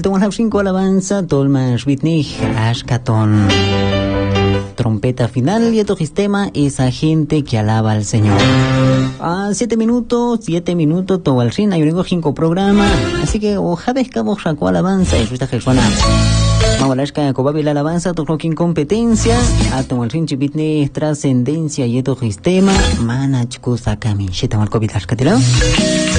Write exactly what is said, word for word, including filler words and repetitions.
toman cinco alabanza, tolmas Whitney, Ashkaton. Trompeta final y otro sistema, esa gente que alaba al Señor. Ah, siete minutos, siete minutos, todo al fin, hay un cinco programa, así que ojalá escabo sacó alabanza y fuiste jesuana. Vamos a la escala de la alabanza, todo con competencia, a tomar fin chipitne trascendencia y otro sistema, manachko sakami, sheta marco vitas catilo.